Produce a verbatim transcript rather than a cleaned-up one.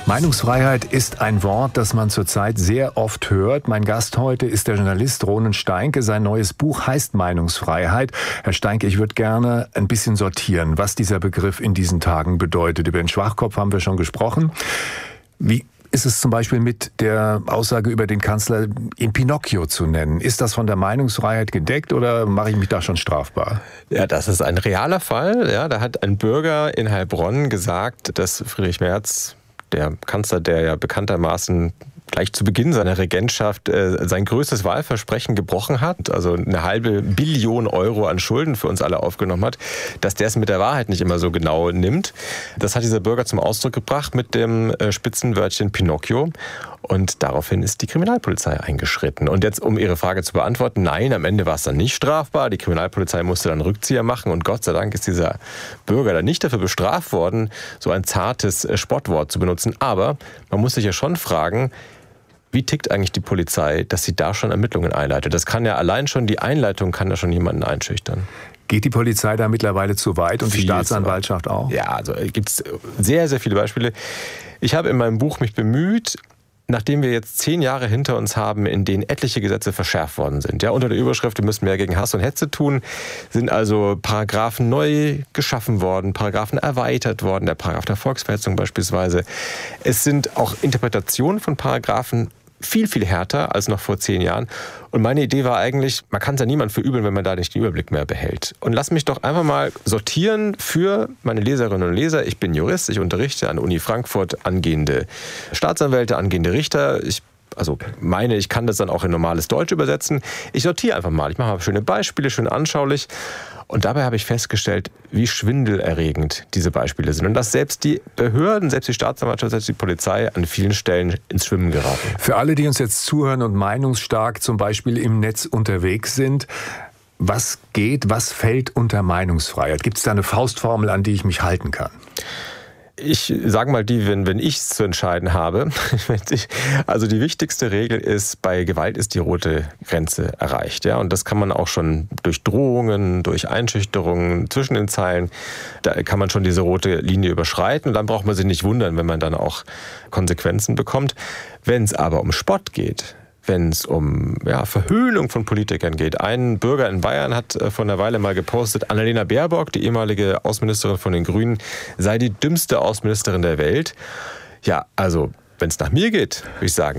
Meinungsfreiheit ist ein Wort, das man zurzeit sehr oft hört. Mein Gast heute ist der Journalist Ronen Steinke. Sein neues Buch heißt Meinungsfreiheit. Herr Steinke, ich würde gerne ein bisschen sortieren, was dieser Begriff in diesen Tagen bedeutet. Über den Schwachkopf haben wir schon gesprochen. Wie ist es zum Beispiel mit der Aussage über den Kanzler, ihn Pinocchio zu nennen? Ist das von der Meinungsfreiheit gedeckt oder mache ich mich da schon strafbar? Ja, das ist ein realer Fall. Ja, da hat ein Bürger in Heilbronn gesagt, dass Friedrich Merz, der Kanzler, der ja bekanntermaßen gleich zu Beginn seiner Regentschaft äh, sein größtes Wahlversprechen gebrochen hat, also eine halbe Billion Euro an Schulden für uns alle aufgenommen hat, dass der es mit der Wahrheit nicht immer so genau nimmt. Das hat dieser Bürger zum Ausdruck gebracht mit dem äh, Spitzenwörtchen Pinocchio. Und daraufhin ist die Kriminalpolizei eingeschritten. Und jetzt, um Ihre Frage zu beantworten, nein, am Ende war es dann nicht strafbar. Die Kriminalpolizei musste dann Rückzieher machen. Und Gott sei Dank ist dieser Bürger dann nicht dafür bestraft worden, so ein zartes Spottwort zu benutzen. Aber man muss sich ja schon fragen, wie tickt eigentlich die Polizei, dass sie da schon Ermittlungen einleitet? Das kann ja allein schon, die Einleitung kann ja schon jemanden einschüchtern. Geht die Polizei da mittlerweile zu weit und die Staatsanwaltschaft auch? Ja, also gibt es sehr, sehr viele Beispiele. Ich habe in meinem Buch mich bemüht, nachdem wir jetzt zehn Jahre hinter uns haben, in denen etliche Gesetze verschärft worden sind. Ja, unter der Überschrift, wir müssen mehr gegen Hass und Hetze tun, sind also Paragraphen neu geschaffen worden, Paragraphen erweitert worden, der Paragraph der Volksverhetzung beispielsweise. Es sind auch Interpretationen von Paragraphen viel, viel härter als noch vor zehn Jahren. Und meine Idee war eigentlich, man kann es ja niemand verübeln, wenn man da nicht den Überblick mehr behält. Und lass mich doch einfach mal sortieren für meine Leserinnen und Leser. Ich bin Jurist, ich unterrichte an der Uni Frankfurt angehende Staatsanwälte, angehende Richter. Ich also meine, ich kann das dann auch in normales Deutsch übersetzen. Ich sortiere einfach mal. Ich mache mal schöne Beispiele, schön anschaulich. Und dabei habe ich festgestellt, wie schwindelerregend diese Beispiele sind. Und dass selbst die Behörden, selbst die Staatsanwaltschaft, selbst die Polizei an vielen Stellen ins Schwimmen geraten. Für alle, die uns jetzt zuhören und meinungsstark zum Beispiel im Netz unterwegs sind, was geht, was fällt unter Meinungsfreiheit? Gibt es da eine Faustformel, an die ich mich halten kann? Ich sage mal die, wenn, wenn ich es zu entscheiden habe. Also die wichtigste Regel ist, bei Gewalt ist die rote Grenze erreicht. Ja? Und das kann man auch schon durch Drohungen, durch Einschüchterungen zwischen den Zeilen, da kann man schon diese rote Linie überschreiten. Und dann braucht man sich nicht wundern, wenn man dann auch Konsequenzen bekommt. Wenn es aber um Spott geht, wenn es um ja, Verhöhnung von Politikern geht. Ein Bürger in Bayern hat vor einer Weile mal gepostet, Annalena Baerbock, die ehemalige Außenministerin von den Grünen, sei die dümmste Außenministerin der Welt. Ja, also wenn es nach mir geht, würde ich sagen,